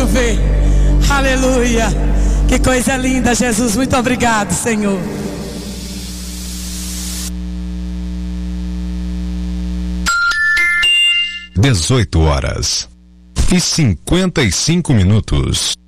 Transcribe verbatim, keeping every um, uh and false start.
mundo ver. Aleluia. Que coisa linda, Jesus. Muito obrigado, Senhor. dezoito horas e cinquenta e cinco minutos.